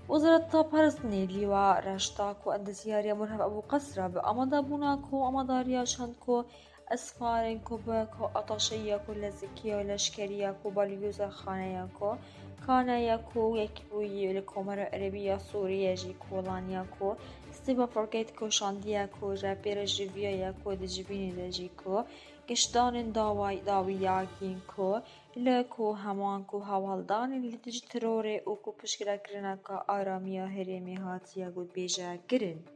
وزارة پرستنی لیوا رشتاک و اندزیاری مرهب ابو قصرة بأمدا بوناكو أمداريا شندكو اسفارنكو باكو أطاشياكو لزكية ولشكرياكو باليوزا خانياكو كانياكو يكبوي لكومر عربية سوريا جيكو لانياكو ستيبا فوركيتكو شاندياكو جابير جيفياكو دجبيني دجيكو گشتان داویاکینکو لکو همانکو هوالدان اللي تجي تروري اوكو پشکرا کرنا که آرامیا هرمی هاتیا گود بیجا گرن.